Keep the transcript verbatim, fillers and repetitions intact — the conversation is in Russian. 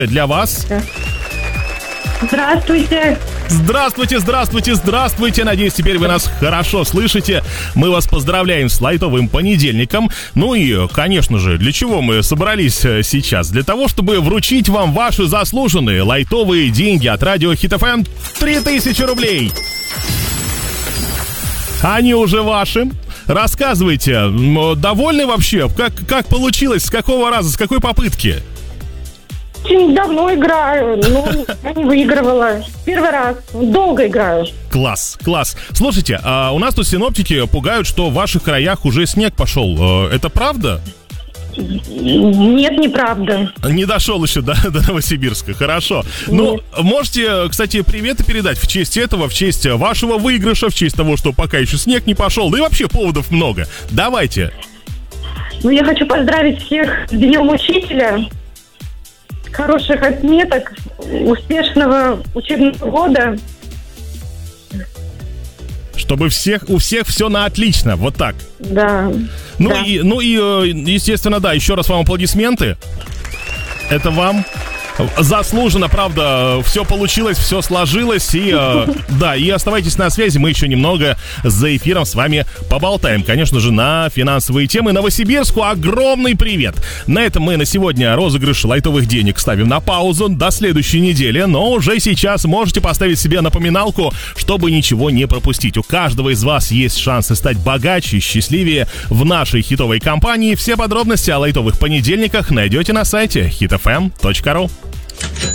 для вас. Здравствуйте. Здравствуйте, здравствуйте, здравствуйте. Надеюсь, теперь вы нас хорошо слышите. Мы вас поздравляем с лайтовым понедельником. Ну и, конечно же, для чего мы собрались сейчас? Для того, чтобы вручить вам ваши заслуженные лайтовые деньги от радио Хит эф эм. три тысячи рублей. Они уже ваши. Рассказывайте, довольны вообще? Как, как получилось? С какого раза? С какой попытки? Очень давно играю, но я не выигрывала. Первый раз. Долго играю. Класс, класс. Слушайте, а у нас тут синоптики пугают, что в ваших краях уже снег пошел. Это правда? Нет, неправда. Не дошел еще до, до Новосибирска, хорошо. Ну, можете, кстати, приветы передать в честь этого, в честь вашего выигрыша, в честь того, что пока еще снег не пошел. Да и вообще поводов много. Давайте. Ну, я хочу поздравить всех с Днем Учителя. Хороших отметок, успешного учебного года. Чтобы всех, у всех все на отлично, вот так. Да. Ну, да. и, ну и, естественно, да, еще раз вам аплодисменты. Это вам. Заслуженно, правда, все получилось, все сложилось. И, э, да, и оставайтесь на связи, мы еще немного за эфиром с вами поболтаем. Конечно же, на финансовые темы. Новосибирску огромный привет. На этом мы на сегодня розыгрыш лайтовых денег ставим на паузу до следующей недели. Но уже сейчас можете поставить себе напоминалку, чтобы ничего не пропустить. У каждого из вас есть шансы стать богаче и счастливее в нашей хитовой компании. Все подробности о лайтовых понедельниках найдете на сайте хит эф эм точка ру.